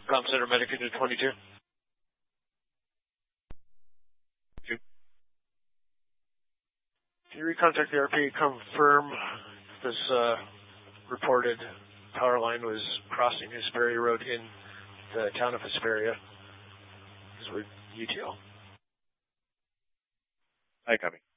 Com Center Medic into 22. Can you recontact the RP, confirm this reported power line was crossing Hesperia Road in the town of Hesperia? Because we're UTL. I copy.